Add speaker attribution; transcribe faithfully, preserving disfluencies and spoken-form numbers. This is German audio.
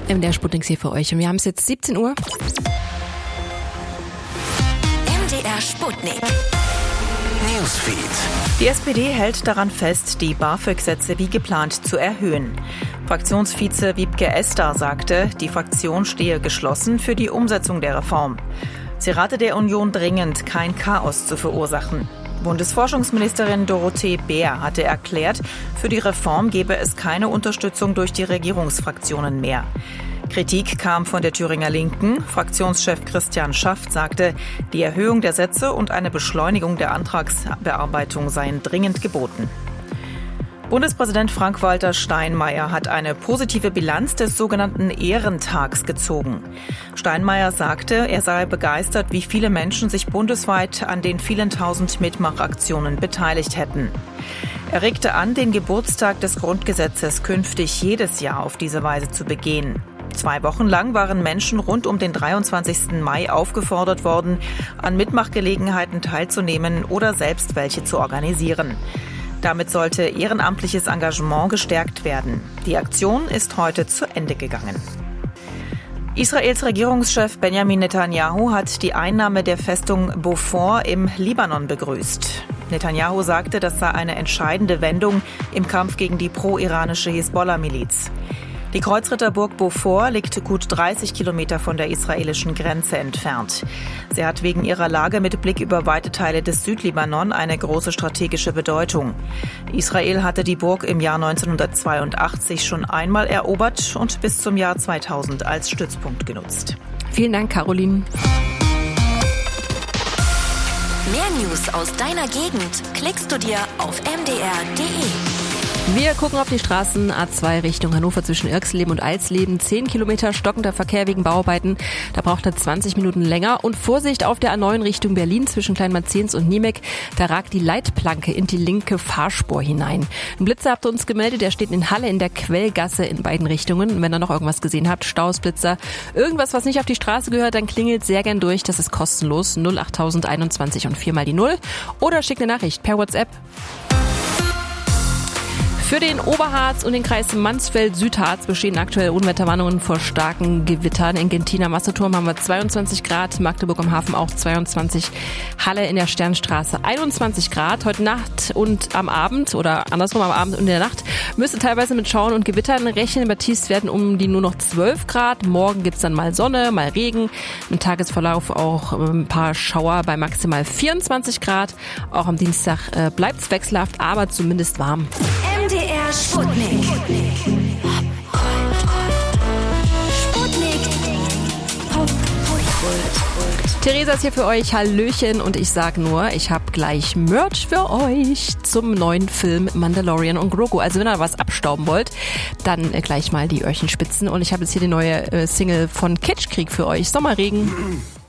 Speaker 1: M D R Sputnik hier für euch und wir haben es jetzt siebzehn Uhr.
Speaker 2: M D R Sputnik.
Speaker 3: Newsfeed.
Speaker 4: Die S P D hält daran fest, die BAföG-Sätze wie geplant zu erhöhen. Fraktionsvize Wiebke Esser sagte, die Fraktion stehe geschlossen für die Umsetzung der Reform. Sie rate der Union dringend, kein Chaos zu verursachen. Bundesforschungsministerin Dorothee Bär hatte erklärt, für die Reform gebe es keine Unterstützung durch die Regierungsfraktionen mehr. Kritik kam von der Thüringer Linken. Fraktionschef Christian Schaft sagte, die Erhöhung der Sätze und eine Beschleunigung der Antragsbearbeitung seien dringend geboten. Bundespräsident Frank-Walter Steinmeier hat eine positive Bilanz des sogenannten Ehrentags gezogen. Steinmeier sagte, er sei begeistert, wie viele Menschen sich bundesweit an den vielen tausend Mitmachaktionen beteiligt hätten. Er regte an, den Geburtstag des Grundgesetzes künftig jedes Jahr auf diese Weise zu begehen. Zwei Wochen lang waren Menschen rund um den dreiundzwanzigsten Mai aufgefordert worden, an Mitmachgelegenheiten teilzunehmen oder selbst welche zu organisieren. Damit sollte ehrenamtliches Engagement gestärkt werden. Die Aktion ist heute zu Ende gegangen. Israels Regierungschef Benjamin Netanyahu hat die Einnahme der Festung Beaufort im Libanon begrüßt. Netanyahu sagte, das sei eine entscheidende Wendung im Kampf gegen die pro-iranische Hisbollah-Miliz. Die Kreuzritterburg Beaufort liegt gut dreißig Kilometer von der israelischen Grenze entfernt. Sie hat wegen ihrer Lage mit Blick über weite Teile des Südlibanon eine große strategische Bedeutung. Israel hatte die Burg im Jahr neunzehnhundertzweiundachtzig schon einmal erobert und bis zum Jahr zweitausend als Stützpunkt genutzt.
Speaker 1: Vielen Dank, Caroline.
Speaker 2: Mehr News aus deiner Gegend klickst du dir auf m d r punkt d e.
Speaker 1: Wir gucken auf die Straßen A zwei Richtung Hannover zwischen Irxleben und Alsleben. zehn Kilometer stockender Verkehr wegen Bauarbeiten. Da braucht er zwanzig Minuten länger. Und Vorsicht auf der A neun Richtung Berlin zwischen Kleinmarzens und Niemek. Da ragt die Leitplanke in die linke Fahrspur hinein. Ein Blitzer habt ihr uns gemeldet. Der steht in Halle in der Quellgasse in beiden Richtungen. Und wenn ihr noch irgendwas gesehen habt, Staus, Blitzer, irgendwas, was nicht auf die Straße gehört, dann klingelt sehr gern durch. Das ist kostenlos. null acht einundzwanzig und vier mal die null. Oder schickt eine Nachricht per WhatsApp. Für den Oberharz und den Kreis Mansfeld-Südharz bestehen aktuell Unwetterwarnungen vor starken Gewittern. In Gentin am Wasserturm haben wir zweiundzwanzig Grad, Magdeburg am Hafen auch zweiundzwanzig, Halle in der Sternstraße einundzwanzig Grad. Heute Nacht und am Abend oder andersrum am Abend und in der Nacht müsste teilweise mit Schauern und Gewittern rechnen. Bei Tiefst werden um die nur noch zwölf Grad. Morgen gibt's dann mal Sonne, mal Regen. Im Tagesverlauf auch ein paar Schauer bei maximal vierundzwanzig Grad. Auch am Dienstag äh, bleibt's wechselhaft, aber zumindest warm.
Speaker 2: M D R Sputnik. Sputnik.
Speaker 1: Theresa ist hier für euch, Hallöchen, und ich sag nur, ich habe gleich Merch für euch zum neuen Film Mandalorian und Grogu. Also wenn ihr was abstauben wollt, dann gleich mal die Öhrchen spitzen. Und ich habe jetzt hier die neue Single von Kitschkrieg für euch, Sommerregen.